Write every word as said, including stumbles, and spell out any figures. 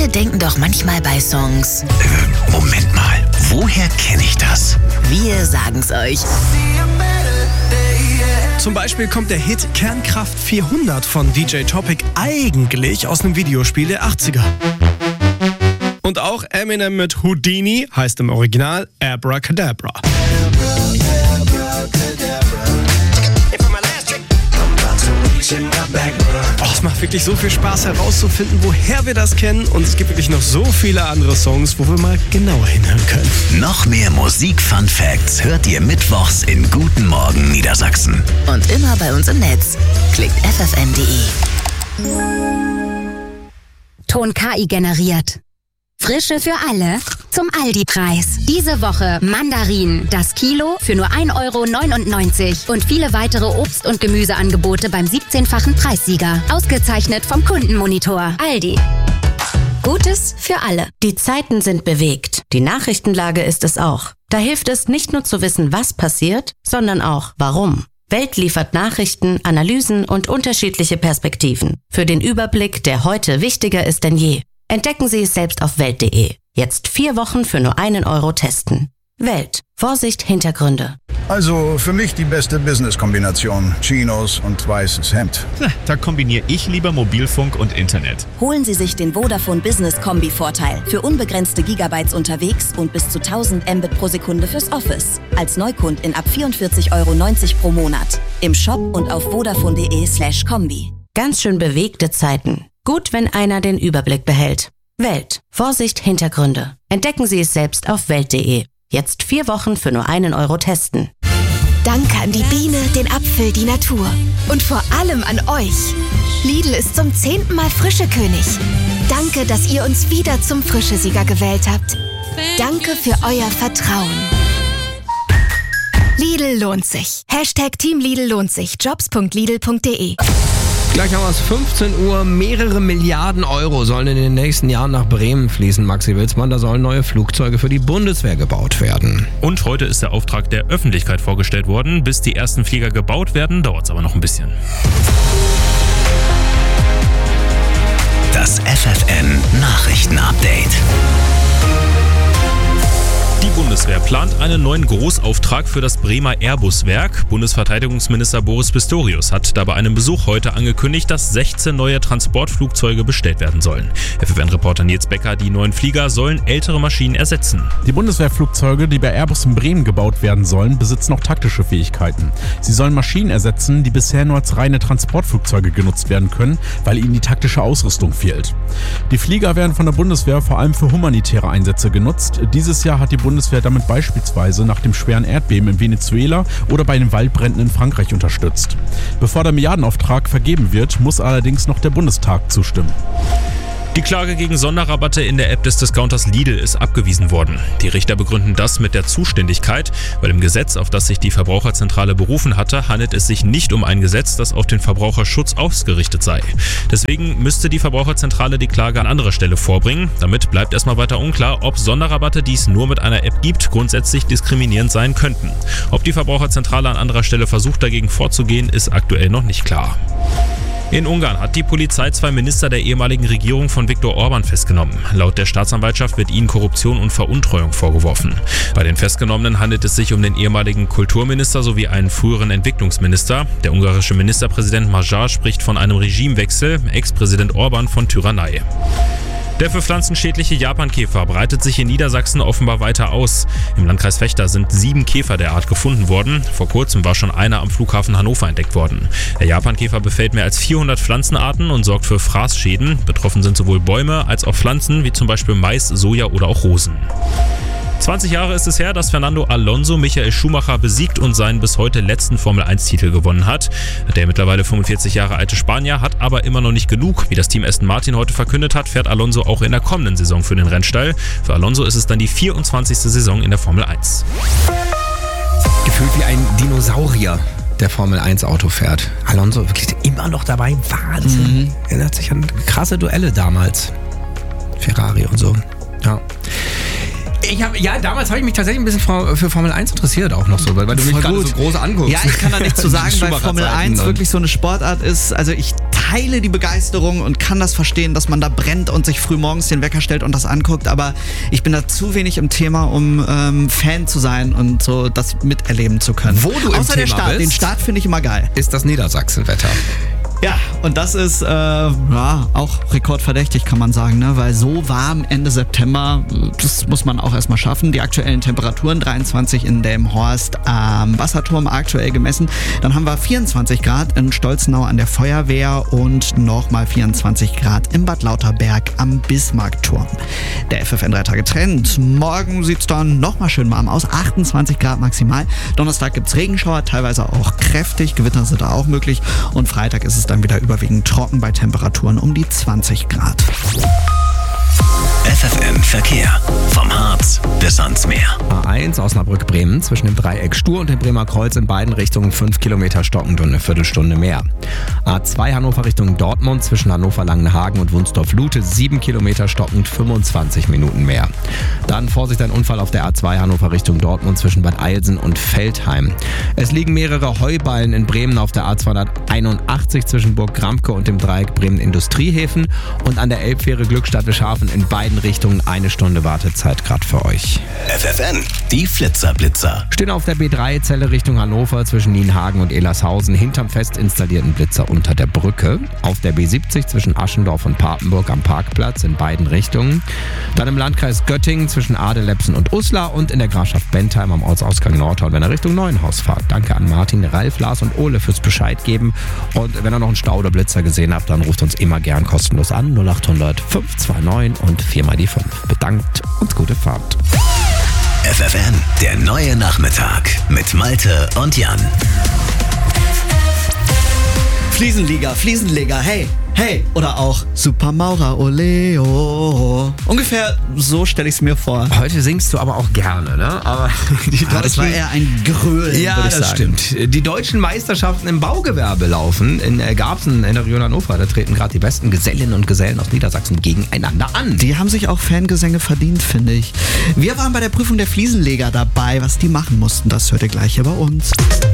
Wir denken doch manchmal bei Songs: Äh, Moment mal, woher kenne ich das? Wir sagen's euch. Zum Beispiel kommt der Hit Kernkraft vierhundert von D J Topic eigentlich aus einem Videospiel der achtziger. Und auch Eminem mit Houdini heißt im Original Abracadabra. Oh, es macht wirklich so viel Spaß herauszufinden, woher wir das kennen. Und es gibt wirklich noch so viele andere Songs, wo wir mal genauer hinhören können. Noch mehr Musik-Fun-Facts hört ihr mittwochs in Guten Morgen Niedersachsen. Und immer bei uns im Netz. Klickt f f n punkt d e. Ton K I generiert. Frische für alle zum Aldi-Preis. Diese Woche Mandarinen, das Kilo für nur ein Euro neunundneunzig und viele weitere Obst- und Gemüseangebote beim siebzehnfachen Preissieger. Ausgezeichnet vom Kundenmonitor. Aldi. Gutes für alle. Die Zeiten sind bewegt. Die Nachrichtenlage ist es auch. Da hilft es nicht nur zu wissen, was passiert, sondern auch warum. Welt liefert Nachrichten, Analysen und unterschiedliche Perspektiven. Für den Überblick, der heute wichtiger ist denn je. Entdecken Sie es selbst auf welt punkt de. Jetzt vier Wochen für nur einen Euro testen. Welt. Vorsicht, Hintergründe. Also für mich die beste Business-Kombination. Chinos und weißes Hemd. Na, da kombiniere ich lieber Mobilfunk und Internet. Holen Sie sich den Vodafone Business Kombi-Vorteil. Für unbegrenzte Gigabytes unterwegs und bis zu tausend Mbit pro Sekunde fürs Office. Als Neukundin ab vierundvierzig Euro neunzig pro Monat. Im Shop und auf vodafone punkt de slash kombi. Ganz schön bewegte Zeiten. Gut, wenn einer den Überblick behält. Welt. Vorsicht, Hintergründe. Entdecken Sie es selbst auf welt punkt de. Jetzt vier Wochen für nur einen Euro testen. Danke an die Biene, den Apfel, die Natur. Und vor allem an euch. Lidl ist zum zehnten Mal Frischekönig. Danke, dass ihr uns wieder zum Frischesieger gewählt habt. Danke für euer Vertrauen. Lidl lohnt sich. Hashtag Team Lidl lohnt sich. jobs punkt lidl punkt de. Gleich haben wir es, fünfzehn Uhr. Mehrere Milliarden Euro sollen in den nächsten Jahren nach Bremen fließen. Maxi Wilsmann, da sollen neue Flugzeuge für die Bundeswehr gebaut werden. Und heute ist der Auftrag der Öffentlichkeit vorgestellt worden. Bis die ersten Flieger gebaut werden, dauert es aber noch ein bisschen. Das F F N Nachrichten-Update. Die Bundeswehr plant einen neuen Großauftrag für das Bremer Airbus-Werk. Bundesverteidigungsminister Boris Pistorius hat da bei einem Besuch heute angekündigt, dass sechzehn neue Transportflugzeuge bestellt werden sollen. F F N-Reporter Nils Becker, die neuen Flieger sollen ältere Maschinen ersetzen. Die Bundeswehrflugzeuge, die bei Airbus in Bremen gebaut werden sollen, besitzen noch taktische Fähigkeiten. Sie sollen Maschinen ersetzen, die bisher nur als reine Transportflugzeuge genutzt werden können, weil ihnen die taktische Ausrüstung fehlt. Die Flieger werden von der Bundeswehr vor allem für humanitäre Einsätze genutzt. Dieses Jahr hat die Bundeswehr damit beispielsweise nach dem schweren Erdbeben in Venezuela oder bei den Waldbränden in Frankreich unterstützt. Bevor der Milliardenauftrag vergeben wird, muss allerdings noch der Bundestag zustimmen. Die Klage gegen Sonderrabatte in der App des Discounters Lidl ist abgewiesen worden. Die Richter begründen das mit der Zuständigkeit, weil im Gesetz, auf das sich die Verbraucherzentrale berufen hatte, handelt es sich nicht um ein Gesetz, das auf den Verbraucherschutz ausgerichtet sei. Deswegen müsste die Verbraucherzentrale die Klage an anderer Stelle vorbringen. Damit bleibt erstmal weiter unklar, ob Sonderrabatte, die es nur mit einer App gibt, grundsätzlich diskriminierend sein könnten. Ob die Verbraucherzentrale an anderer Stelle versucht, dagegen vorzugehen, ist aktuell noch nicht klar. In Ungarn hat die Polizei zwei Minister der ehemaligen Regierung von Viktor Orban festgenommen. Laut der Staatsanwaltschaft wird ihnen Korruption und Veruntreuung vorgeworfen. Bei den Festgenommenen handelt es sich um den ehemaligen Kulturminister sowie einen früheren Entwicklungsminister. Der ungarische Ministerpräsident Magyar spricht von einem Regimewechsel, Ex-Präsident Orban von Tyrannei. Der für Pflanzen schädliche Japankäfer breitet sich in Niedersachsen offenbar weiter aus. Im Landkreis Vechta sind sieben Käfer der Art gefunden worden. Vor kurzem war schon einer am Flughafen Hannover entdeckt worden. Der Japankäfer befällt mehr als vierhundert Pflanzenarten und sorgt für Fraßschäden. Betroffen sind sowohl Bäume als auch Pflanzen, wie zum Beispiel Mais, Soja oder auch Rosen. zwanzig Jahre ist es her, dass Fernando Alonso Michael Schumacher besiegt und seinen bis heute letzten Formel eins Titel gewonnen hat. Der mittlerweile fünfundvierzig Jahre alte Spanier hat aber immer noch nicht genug. Wie das Team Aston Martin heute verkündet hat, fährt Alonso auch in der kommenden Saison für den Rennstall. Für Alonso ist es dann die vierundzwanzigste Saison in der Formel eins. Gefühlt wie ein Dinosaurier, der Formel eins Auto fährt. Alonso wirklich immer noch dabei. Wahnsinn. Mhm. Erinnert sich an krasse Duelle damals. Ferrari und so. Ja. Ich hab, ja, damals habe ich mich tatsächlich ein bisschen für Formel eins interessiert auch noch so, weil, weil du mich gerade so groß anguckst. Ja, ich kann da nichts zu sagen, weil Formel eins wirklich so eine Sportart ist. Also ich teile die Begeisterung und kann das verstehen, dass man da brennt und sich früh morgens den Wecker stellt und das anguckt, aber ich bin da zu wenig im Thema, um ähm, Fan zu sein und so das miterleben zu können. Wo du im Außer der Thema Start, bist, den Start finde ich immer geil. Ist das Niedersachsenwetter. Ja, und das ist äh, ja, auch rekordverdächtig, kann man sagen, ne? Weil so warm Ende September, das muss man auch erstmal schaffen. Die aktuellen Temperaturen, dreiundzwanzig in Delmenhorst am Wasserturm aktuell gemessen. Dann haben wir vierundzwanzig Grad in Stolzenau an der Feuerwehr und nochmal vierundzwanzig Grad im Bad Lauterberg am Bismarckturm. Der F F N drei Tage Trend. Morgen sieht's dann nochmal schön warm aus, achtundzwanzig Grad maximal. Donnerstag gibt's Regenschauer, teilweise auch kräftig, Gewitter sind da auch möglich. Und Freitag ist es dann wieder überwiegend trocken bei Temperaturen um die zwanzig Grad. F F M Verkehr. Vom Harz bis ans Meer. A eins Osnabrück-Bremen zwischen dem Dreieck Stur und dem Bremer Kreuz in beiden Richtungen fünf Kilometer stockend und eine Viertelstunde mehr. A zwei Hannover Richtung Dortmund zwischen Hannover-Langenhagen und Wunsdorf-Lute sieben Kilometer stockend, fünfundzwanzig Minuten mehr. Dann Vorsicht, ein Unfall auf der A zwei Hannover Richtung Dortmund zwischen Bad Eilsen und Veltheim. Es liegen mehrere Heuballen in Bremen auf der A zweihunderteinundachtzig zwischen Burg Gramke und dem Dreieck Bremen-Industriehäfen und an der Elbfähre Glückstadt-Wischhafen in beiden Richtungen eine Stunde Wartezeit gerade für euch. F F N, die Flitzer-Blitzer. Stehen auf der B drei Zelle Richtung Hannover zwischen Nienhagen und Elershausen hinterm fest installierten Blitzer unter der Brücke. Auf der B siebzig zwischen Aschendorf und Papenburg am Parkplatz in beiden Richtungen. Dann im Landkreis Göttingen zwischen Adelepsen und Uslar und in der Grafschaft Bentheim am Ortsausgang Nordhorn, wenn ihr Richtung Neuenhaus fahrt. Danke an Martin, Ralf, Lars und Ole fürs Bescheid geben. Und wenn ihr noch einen Stau oder Blitzer gesehen habt, dann ruft uns immer gern kostenlos an. null acht hundert fünf zwei neun und vier mal die fünf. Bedankt und gute Fahrt. F F N, der neue Nachmittag mit Malte und Jan. Fliesenleger, Fliesenleger, hey, hey. Oder auch Super Maurer, oleo. Ungefähr so stelle ich es mir vor. Heute singst du aber auch gerne, ne? Aber die ah, das war eher ein Grölen, ja, würde ich das sagen. stimmt. Die deutschen Meisterschaften im Baugewerbe laufen. In äh, Garbsen in der Region Hannover, da treten gerade die besten Gesellinnen und Gesellen aus Niedersachsen gegeneinander an. Die haben sich auch Fangesänge verdient, finde ich. Wir waren bei der Prüfung der Fliesenleger dabei. Was die machen mussten, das hört ihr gleich hier bei uns.